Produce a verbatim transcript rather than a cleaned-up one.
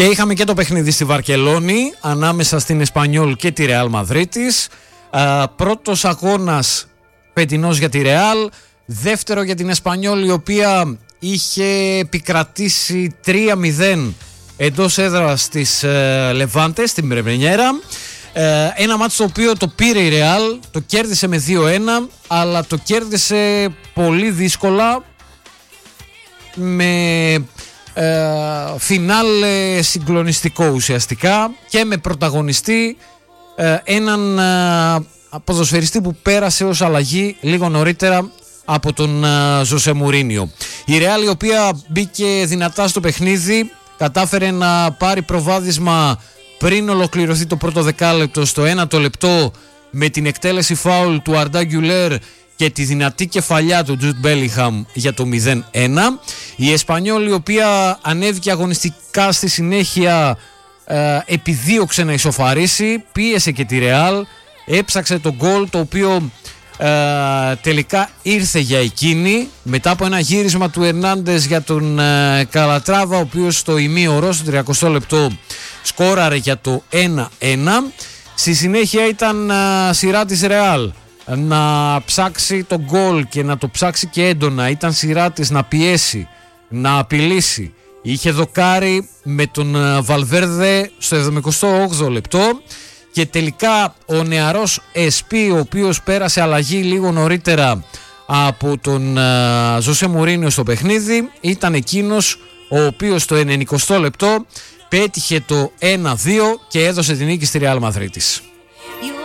Και είχαμε και το παιχνίδι στη Βαρκελόνη ανάμεσα στην Εσπανιόλ και τη Ρεάλ Μαδρίτης. Πρώτος αγώνας φετινός για τη Ρεάλ, δεύτερο για την Εσπανιόλ, η οποία είχε επικρατήσει τρία μηδέν εντός έδρας της ε, Λεβάντε στην Πρεμιέρα. Ε, ένα μάτσο το οποίο το πήρε η Ρεάλ, το κέρδισε με δύο ένα, αλλά το κέρδισε πολύ δύσκολα, με ε, φινάλ ε, συγκλονιστικό ουσιαστικά και με πρωταγωνιστή ε, έναν ε, ποδοσφαιριστή που πέρασε ως αλλαγή λίγο νωρίτερα από τον ε, Ζωσέ Μουρίνιο. Η Ρεάλ, η οποία μπήκε δυνατά στο παιχνίδι, κατάφερε να πάρει προβάδισμα πριν ολοκληρωθεί το πρώτο δεκάλεπτο στο ένατο λεπτό με την εκτέλεση φάουλ του Αρντά Γκιουλέρ και τη δυνατή κεφαλιά του Τζουντ Μπέλιγχαμ για το μηδέν ένα. Η Εσπανιόλ, η οποία ανέβηκε αγωνιστικά στη συνέχεια, ε, επιδίωξε να ισοφαρίσει, πίεσε και τη Ρεάλ, έψαξε το γκολ, το οποίο ε, τελικά ήρθε για εκείνη μετά από ένα γύρισμα του Ερνάντες για τον ε, Καλατράβα, ο οποίος στο ημίωρο, στο τριακοστό λεπτό, σκόραρε για το ένα ένα. Στη συνέχεια ήταν ε, σειρά της Ρεάλ να ψάξει το γκολ και να το ψάξει και έντονα. Ήταν σειρά της να πιέσει, να απειλήσει. Είχε δοκάρει με τον Βαλβέρδε στο εβδομηκοστό όγδοο λεπτό και τελικά ο νεαρός Εσπί, ο οποίος πέρασε αλλαγή λίγο νωρίτερα από τον Ζωσέ Μουρίνιο στο παιχνίδι, ήταν εκείνος ο οποίος στο ενενηκοστό λεπτό πέτυχε το ένα δύο και έδωσε την νίκη στη Ρεάλ Μαδρίτης.